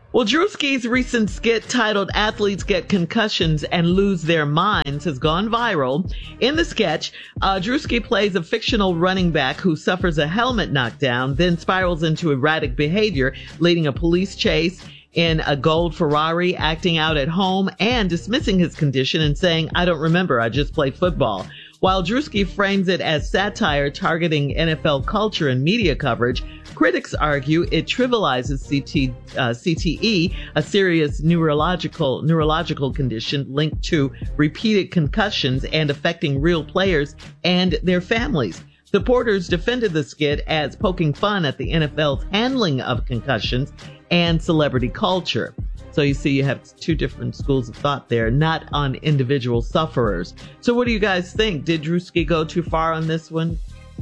Well, Drewski's recent skit titled Athletes Get Concussions and Lose Their Minds has gone viral. In the sketch, Drewski plays a fictional running back who suffers a helmet knockdown, then spirals into erratic behavior, leading a police chase in a gold Ferrari, acting out at home, and dismissing his condition and saying, "I don't remember, I just play football." While Drewski frames it as satire targeting NFL culture and media coverage, critics argue it trivializes CTE, a serious neurological condition linked to repeated concussions and affecting real players and their families. Supporters defended the skit as poking fun at the NFL's handling of concussions and celebrity culture. So you see, you have two different schools of thought there, not on individual sufferers. So what do you guys think? Did Drewski go too far on this one?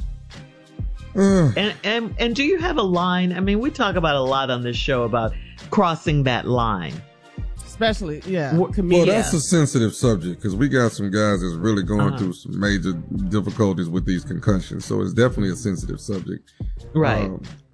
And do you have a line? I mean, we talk about a lot on this show about crossing that line. Especially, Well, that's a sensitive subject because we got some guys that's really going through some major difficulties with these concussions. So it's definitely a sensitive subject. Right.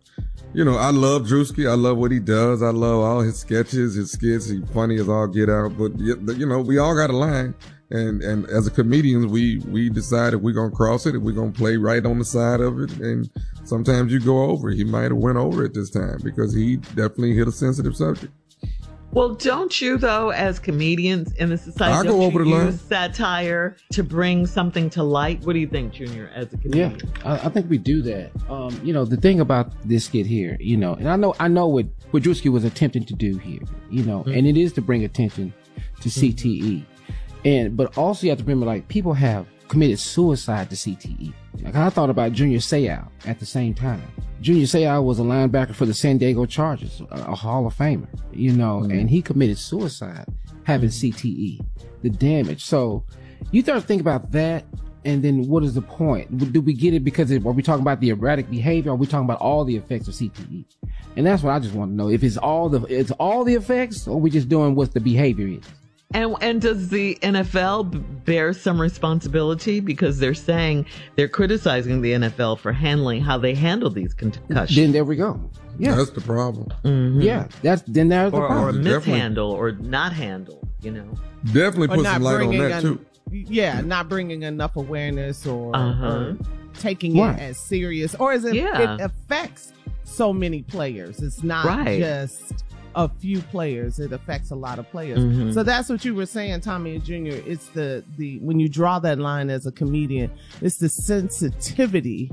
I love Drewski. I love what he does. I love all his sketches, his skits. He's funny as all get out. But, we all got a line. And as a comedian, we decide if we're going to cross it, if we're going to play right on the side of it. And sometimes you go over. He might have went over it this time because he definitely hit a sensitive subject. Well, don't you, though, as comedians in the society, I go over the line. Use satire to bring something to light? What do you think, Junior, as a comedian? Yeah, I think we do that. The thing about this skit here, and I know what Drewski was attempting to do here, and it is to bring attention to CTE. But also you have to remember, like, people have committed suicide to CTE. Like, I thought about Junior Seau at the same time. Junior Seau was a linebacker for the San Diego Chargers, a Hall of Famer, and he committed suicide having CTE, the damage. So you start to think about that, and then what is the point? Do we get it because are we talking about the erratic behavior, or are we talking about all the effects of CTE? And that's what I just want to know. If it's all the effects, or are we just doing what the behavior is? And does the NFL bear some responsibility, because they're criticizing the NFL for how they handle these concussions? Then there we go. Yeah, that's the problem. Mm-hmm. Yeah, there's the problem. Or mishandle or not handle. Definitely put some light on that too. Yeah, not bringing enough awareness or taking it as serious, or as if it affects so many players. It's not just a few players. It affects a lot of players. Mm-hmm. So that's what you were saying, Tommy and Junior. It's the when you draw that line as a comedian, it's the sensitivity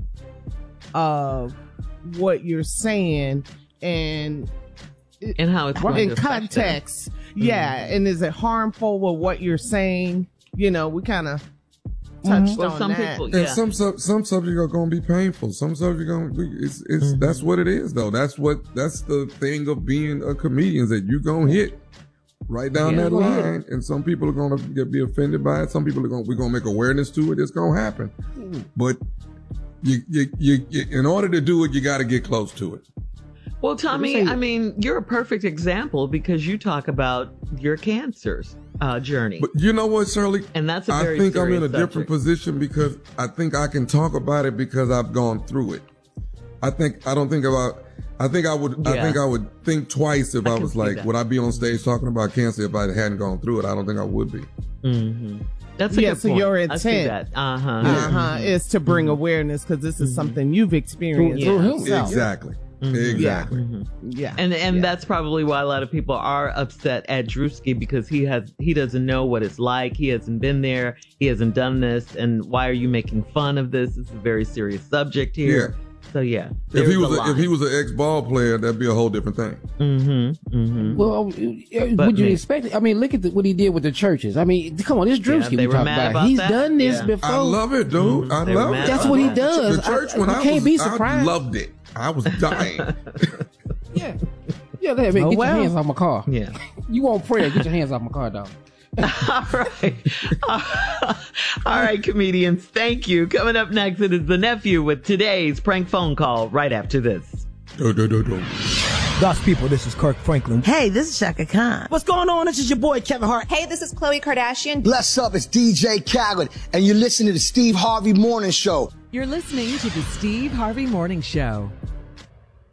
of what you're saying and how it's in context. Yeah. Mm-hmm. And is it harmful with what you're saying? We kind of touched on some that. People, and some subjects are going to be painful. Some subjects are going to be, that's what it is though. That's the thing of being a comedian, is that you're going to hit right down that line. And some people are going to be offended by it. Some people we're going to make awareness to it. It's going to happen. But you, in order to do it, you got to get close to it. Well, Tommy, I mean, you're a perfect example because you talk about your cancer's journey. But you know what, Shirley? And that's I think I'm in a different position because I think I can talk about it because I've gone through it. I think I would think twice if I was like, would I be on stage talking about cancer if I hadn't gone through it? I don't think I would be. Mm-hmm. That's a good point. So your intent is to bring awareness because this is something you've experienced through himself. Exactly. Mm-hmm. Exactly. Mm-hmm. Yeah. And that's probably why a lot of people are upset at Drewski, because he doesn't know what it's like. He hasn't been there. He hasn't done this. And why are you making fun of this? It's a very serious subject here. Yeah. So yeah. If he was an ex-ball player, that'd be a whole different thing. Mm-hmm. Mm-hmm. Well, would you expect it? I mean, look at what he did with the churches. I mean, come on, this Drewski we talking about. He's done this before. I love it, dude. I love it. That's what he does. The church I loved it. I was dying. Yeah. Get your hands off my car. Yeah. You want prayer? Get your hands off my car, dog. All right. All right, comedians. Thank you. Coming up next, it is the nephew with today's prank phone call right after this. Thus, people, this is Kirk Franklin. Hey, this is Shaka Khan. What's going on? This is your boy, Kevin Hart. Hey, this is Khloe Kardashian. Bless up, it's DJ Khaled, and you're listening to the Steve Harvey Morning Show. You're listening to the Steve Harvey Morning Show.